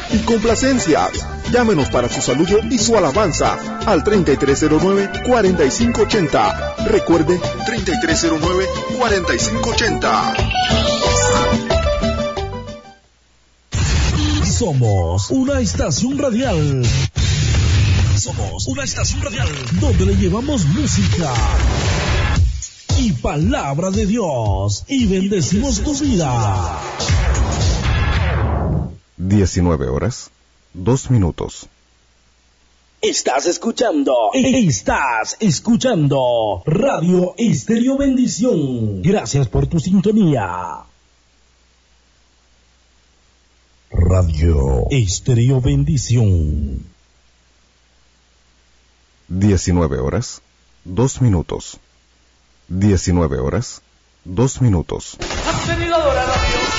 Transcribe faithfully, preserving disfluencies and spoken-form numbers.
y complacencias. Llámenos para su saludo y su alabanza al treinta y tres cero nueve, cuarenta y cinco ochenta. Recuerde, treinta y tres cero nueve, cuarenta y cinco ochenta. Somos una estación radial. Somos una estación radial donde le llevamos música y palabra de Dios y bendecimos tu vida. diecinueve horas, dos minutos. Estás escuchando, estás escuchando Radio Estéreo Bendición. Gracias por tu sintonía. Radio Estéreo Bendición. diecinueve horas, dos minutos. diecinueve horas, dos minutos. ¿Has venido a adorar a Dios?